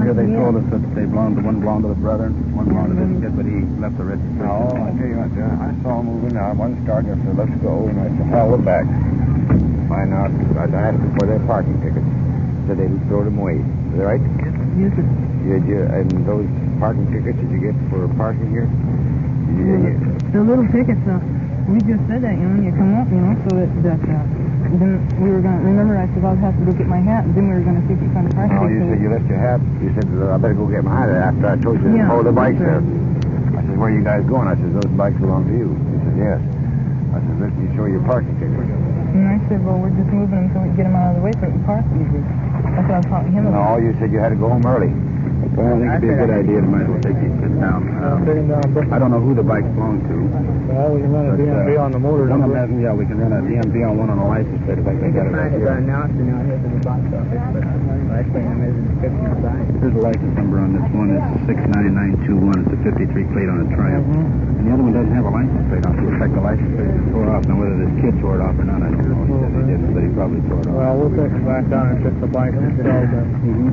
here they told us that one belonged to the brother, one belonged to this kid, but he left the registration. Oh, I tell you what, I saw him moving out. One started, I said, let's go. And I said, hell, we're back. Find out. I asked them for their parking tickets. Said they throw them away. Is that right? Yes, sir. And those parking tickets did you get for parking here? The little tickets, we just said that, when you come up, so that then we were going to, remember I said, I'll have to go get my hat, and then we were going to see if we found a parking ticket. No, you said you left your hat. You said, I better go get my hat after I told you to hold the bikes there. I said, where are you guys going? I said, those bikes belong to you. He said, yes. I said, let me show you your parking ticket. And I said, well, we're just moving until we get them out of the way so we can park easy. That's what I was talking to him about. No, you said you had to go home early. Well, I think it'd be a good idea to might as well take these kids down. I don't know who the bikes belong to. Well, we can run a DMV on the motor number. Yeah, we can run a DMV on one on a license plate if I can get it right here. announcing out here to the box office, but actually I'm in the description inside. Here's the license number on this one. It's 69921. It's a 53 plate on a Triumph. And the other one doesn't have a license plate on it. Looks like the license plate is tore off. Now, whether this kid tore it off or not, I don't know. He said he didn't, but he probably tore it off. Well, we'll take it back down and check the bike themselves then.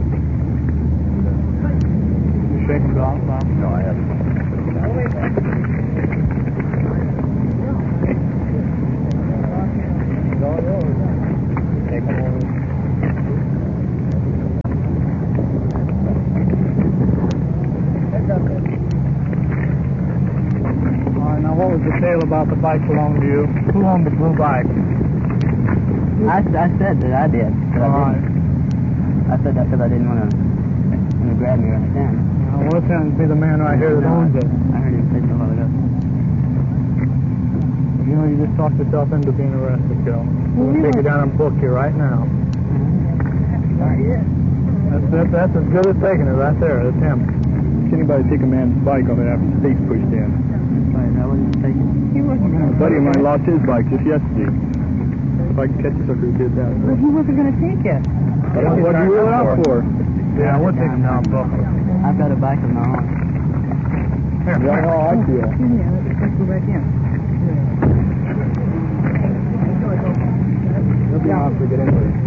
You shake them off, Bob? No, I haven't. Now, what was the tale about the bike belonging to you? Who owned the blue bike? I said that I did. But All right. I said that because I didn't want to grab me right then. Well, it tends to be the man right here that owns it. I heard him say so a while ago. You just talked yourself into being arrested, Joe. We'll take you down and book you right now. That's as good as taking it right there. That's him. Anybody take a man's bike on it after the state's pushed in? I wasn't taking it. He wasn't going to A buddy of mine lost his bike just yesterday. If I could catch a sucker who did that. But he wasn't going to take it. What did you rule it out for? Yeah, we'll take him down and book him. I've got a bike of my own. Here, Yeah, no, I see it. Yeah, let's go back in. It'll be hard to get into it.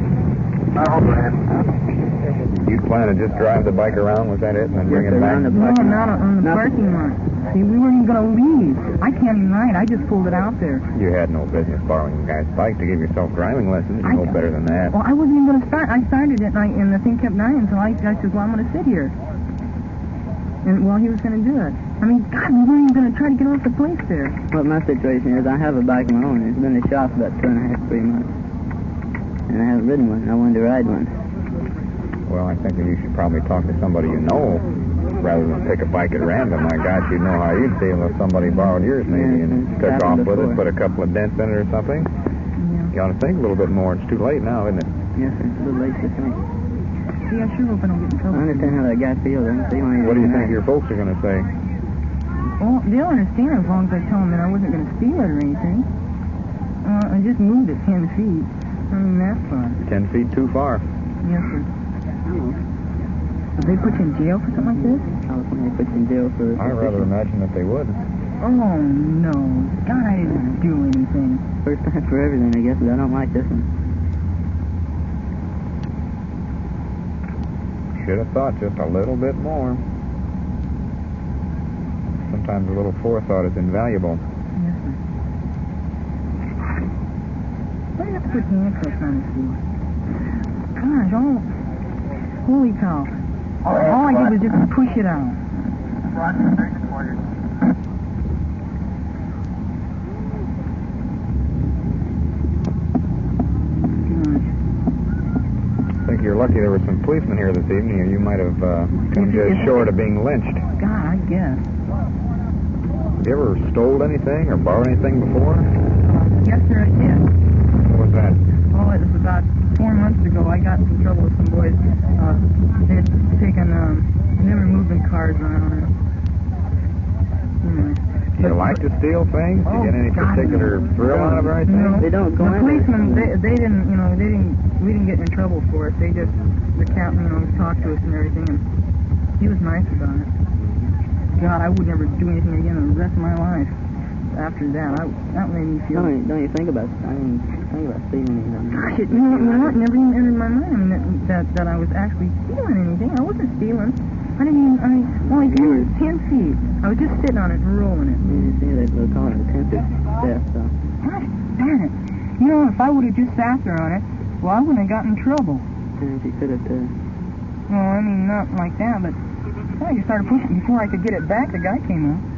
You plan to just drive the bike around, was that it, and then bring it back? No, not on the parking lot. See, we weren't even going to leave. I can't even ride. I just pulled it out there. You had no business borrowing the guy's bike to give yourself driving lessons. You know better than that. Well, I wasn't even going to start. I started it, and the thing kept dying, so I said, well, I'm going to sit here. And, well, he was going to do it. I mean, God, we weren't even going to try to get off the place there. Well, my situation is I have a bike of my own. It's been in the shop about 2.5, 3 months. And I haven't ridden one. I wanted to ride one. Well, I think that you should probably talk to somebody you know rather than pick a bike at random. My gosh, you'd know how you'd feel if somebody borrowed yours maybe and took off with it, put a couple of dents in it or something. Yeah. You ought to think a little bit more. It's too late now, isn't it? Yes, sir. It's a little late to think. See, I sure hope I don't get in trouble. I understand how that guy feels. What do you think your folks are going to say? Well, they'll understand as long as I tell them that I wasn't going to steal it or anything. I just moved it 10 feet. I mean, that's fine. 10 feet too far. Yes, sir. Would they put you in jail for something like this? I was going to put you in jail for... I rather imagine that they would. Oh, no. God, I didn't do anything. First time for everything, I guess, but I don't like this one. Should have thought just a little bit more. Sometimes a little forethought is invaluable. Yes, sir. Why do you have to put handcuffs on this dude? Gosh, holy cow. All I did was just push it out. I think you're lucky there were some policemen here this evening, or you might have come just short of being lynched. God, I guess. You ever stole anything or borrowed anything before? Yes, sir, I did. What was that? Oh, it was about 4 months ago. I got in some trouble with some boys. They had taken, they were moving cars around. Do you like to steal things? Do you get any particular thrill out of it or anything? No. They don't go the in policemen, they didn't, we didn't get in trouble for it. They just, the captain, talked to us and everything, and he was nice about it. God, I would never do anything again the rest of my life. After that, that made me feel... Don't you think about stealing anything? Gosh, gosh, you know what? It never even entered my mind. I mean, that I was actually stealing anything. I wasn't stealing. I didn't even, only 10 feet. I was just sitting on it and rolling it. You see, they call it attempted theft, so. Gosh, darn it. You know, if I would have just sat there on it, well, I wouldn't have gotten in trouble. And you could have, Well, I mean, not like that, but I just started pushing. Before I could get it back, the guy came up.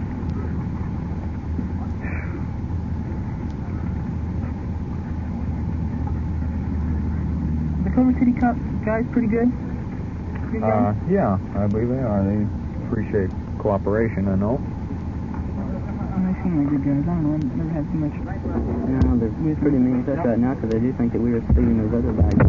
The Culver City Cop guys pretty good? Good guys? Yeah, I believe they are. They appreciate cooperation, I know. They seem like good guys. I don't know. I've never had too much. no, they're pretty mean with us right now because they do think that we were stealing those other bags.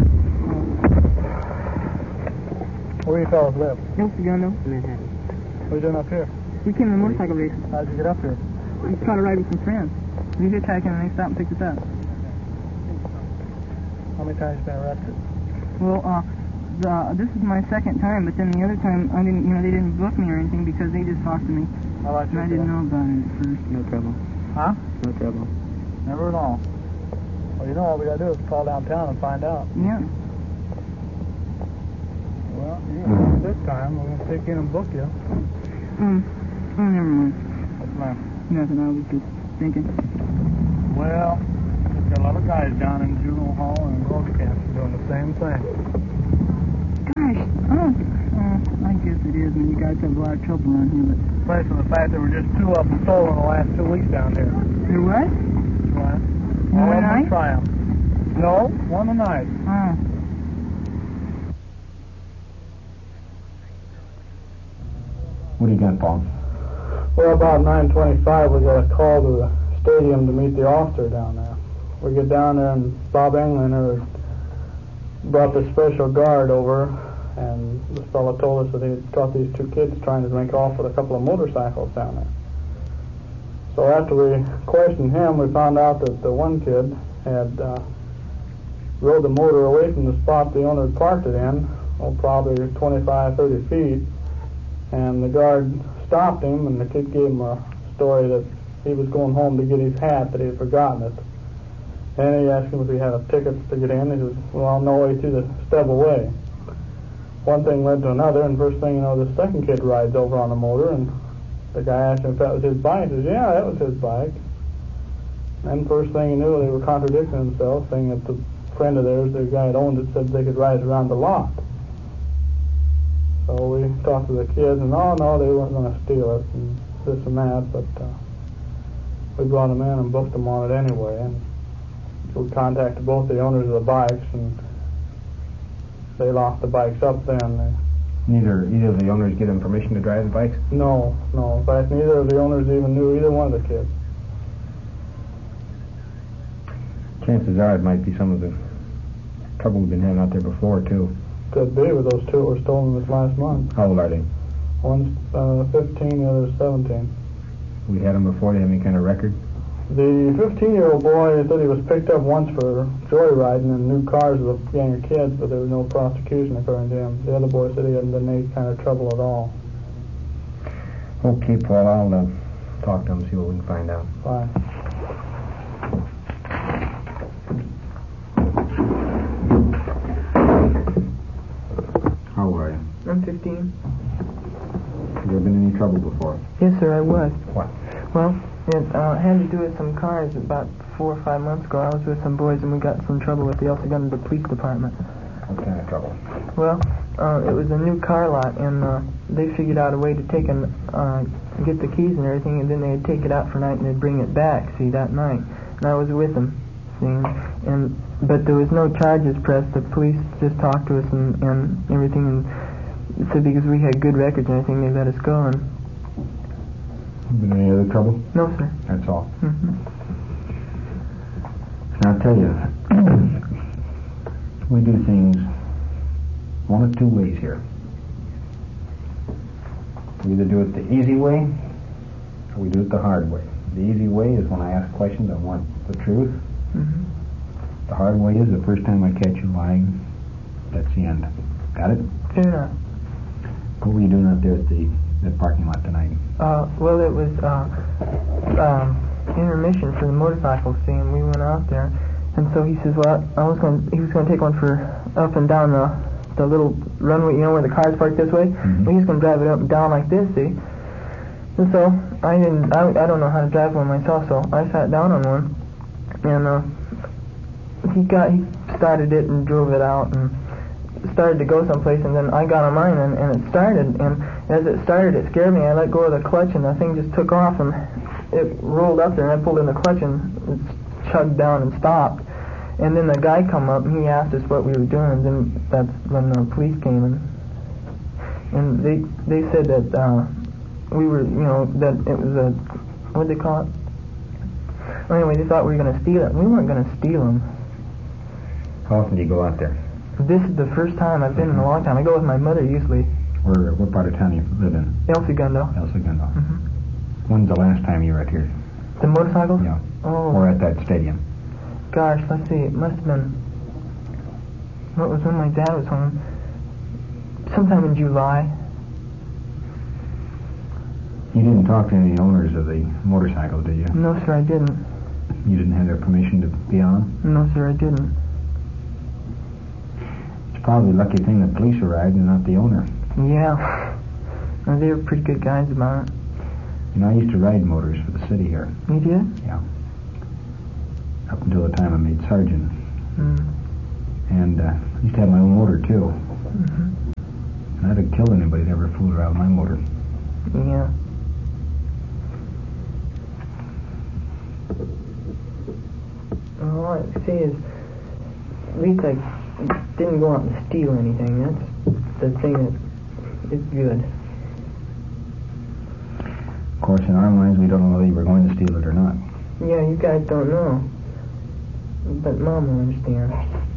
Where do you fellas live? Nope, the gun though. Manhattan. What are you doing up here? We came to the motorcycle races. How'd you get up here? We tried to ride with some friends. We hitchhiking and they stopped and picked us up. How many times you been arrested? Well, this is my second time, but then the other time I didn't, they didn't book me or anything because they just talked to me. How about And you? I didn't know about it at first. No trouble. Huh? No trouble. Never at all. Well, you know what we gotta do is call downtown and find out. Yeah. Well, this time we're gonna take you in and book you. Oh, never mind. What's the matter? Nothing, I was just thinking. Well, there's got a lot of guys down in juvenile hall and road camps doing the same thing. Gosh, I guess it is when you guys have a lot of trouble around here, but... Aside from the fact there were just 2 of them stolen the last 2 weeks down here. There was? What? One All of them night? in Triumph. No, one a night. Oh. What do you got, Paul? Well, about 9:25, we got a call to the stadium to meet the officer down there. We get down there, and Bob Englander brought the special guard over, and this fellow told us that he had caught these 2 kids trying to make off with a couple of motorcycles down there. So after we questioned him, we found out that the one kid had rode the motor away from the spot the owner had parked it in, probably 25, 30 feet, and the guard stopped him, and the kid gave him a story that he was going home to get his hat, that he had forgotten it. And he asked him if he had a ticket to get in. He says, well, no way to the stub away. One thing led to another, and first thing you know, the second kid rides over on the motor, and the guy asked him if that was his bike. He says, yeah, that was his bike. And first thing you knew, they were contradicting themselves, saying that the friend of theirs, the guy that owned it, said they could ride around the lot. So we talked to the kids, and no, they weren't going to steal it, and this and that, but we brought them in and booked them on it anyway, and we contacted both the owners of the bikes, and they locked the bikes up then. Either of the owners give them permission to drive the bikes? No. In fact, neither of the owners even knew either one of the kids. Chances are it might be some of the trouble we've been having out there before, too. Could be, with those 2 that were stolen this last month. How old are they? One's 15, the other's 17. We had them before. They have any kind of record? The 15-year-old boy said he was picked up once for joyriding in new cars with a gang of kids, but there was no prosecution according to him. The other boy said he hadn't been in any kind of trouble at all. Okay, Paul, I'll talk to them, see what we can find out. Fine. How old are you? I'm 15. Have you ever been in any trouble before? Yes, sir, I was. What? Well, it had to do with some cars. About 4 or 5 months ago, I was with some boys and we got some trouble with the El Segundo Police Department. What kind of trouble? Well, it was a new car lot, and they figured out a way to take and get the keys and everything, and then they'd take it out for night and they'd bring it back, see, that night. And I was with them, see, but there was no charges pressed. The police just talked to us and everything, and said because we had good records and everything, they let us go. And Been any other trouble? no, sir. That's all. Mm-hmm. Now, I'll tell you, we do things one of 2 ways here. We either do it the easy way, or we do it the hard way. The easy way is when I ask questions, I want the truth. Mm-hmm. The hard way is the first time I catch you lying, that's the end. Got it? Fair enough. What were you doing out there at the parking lot tonight? Well, it was intermission for the motorcycle, see, and we went out there, And so he says, well, he was going to take one for up and down the little runway, you know, where the cars park this way. Mm-hmm. Well, he's going to drive it up and down like this, see? And so I don't know how to drive one myself, so I sat down on one, and he started it and drove it out and started to go someplace, and then I got on mine and it started, and as it started, it scared me. I let go of the clutch and the thing just took off and it rolled up there, and I pulled in the clutch and it chugged down and stopped. And then the guy come up and he asked us what we were doing, and then that's when the police came and they said that we were, you know, that it was a, what'd they call it? Well, anyway, they thought we were going to steal it. We weren't going to steal them. How often do you go out there? This is the first time I've been in a long time. I go with my mother usually. What part of town you live in? El Segundo. El Segundo. Mm-hmm. When's the last time you were out here? The motorcycles? Yeah. Oh. Or at that stadium? Gosh, let's see. It must have been, what was when my dad was home? Sometime in July. You didn't talk to any of the owners of the motorcycles, did you? No, sir, I didn't. You didn't have their permission to be on? No, sir, I didn't. It's probably a lucky thing the police arrived and not the owner. Yeah. Well, they were pretty good guys about it. You know, I used to ride motors for the city here. You did? Yeah. Up until the time I made sergeant. Mm. And I used to have my own motor, too. Mm-hmm. And I'd have killed anybody that ever fooled around with my motor. Yeah. All I say is, at least I didn't go out and steal anything. That's the thing that is good. Of course, in our minds, we don't know whether you were going to steal it or not. Yeah, you guys don't know. But Mom will understand.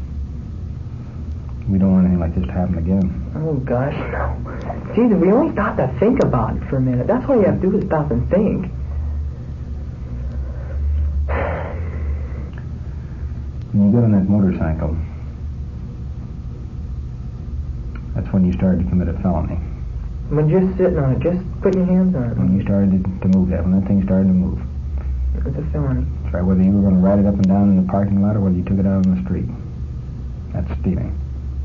We don't want anything like this to happen again. Oh, gosh, no. Jesus, we only stop to think about it for a minute. That's all you have to do is stop and think. When you got on that motorcycle, that's when you started to commit a felony. When just sitting on it, just putting your hands on it. When you started to move that, when that thing started to move. It's a felony. That's right, whether you were going to ride it up and down in the parking lot or whether you took it out on the street. That's stealing.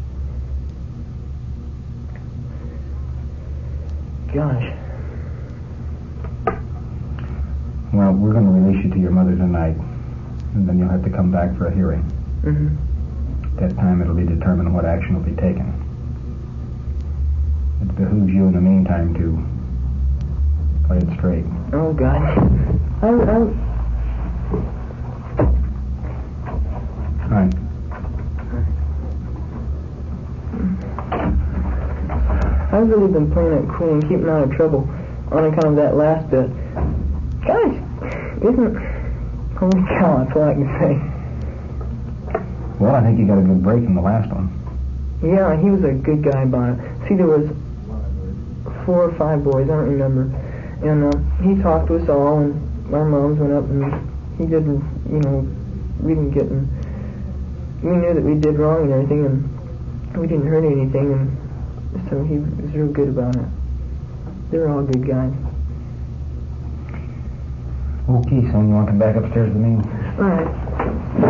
Gosh. Well, we're going to release you to your mother tonight, and then you'll have to come back for a hearing. Mm-hmm. At that time, it'll be determined what action will be taken. It behooves you in the meantime to play it straight. Oh, God. Right. I've really been playing it cool and keeping out of trouble on account of that last bit. Gosh, holy cow, that's all I can say. Well, I think you got a good break in the last one. Yeah, he was a good guy about it. See, there was 4 or 5 boys, I don't remember. And he talked to us all, and our moms went up, and he didn't, you know, we didn't get in. We knew that we did wrong and everything, and we didn't hurt anything, and so he was real good about it. They were all good guys. Okay, son, you want to come back upstairs with me? All right.